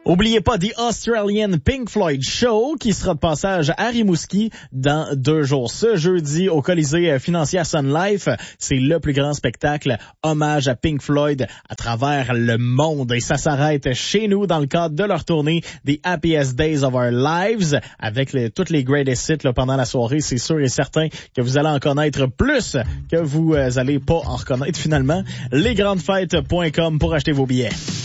Oubliez pas The Australian Pink Floyd Show qui sera de passage à Rimouski dans 2 jours. Ce jeudi au Colisée financier Sun Life, c'est le plus grand spectacle hommage à Pink Floyd à travers le monde. Et ça s'arrête chez nous dans le cadre de leur tournée The Happiest Days of Our Lives avec toutes les greatest hits là, pendant la soirée. C'est sûr et certain que vous allez en connaître plus que vous allez pas en reconnaître finalement. Lesgrandesfêtes.com pour acheter vos billets.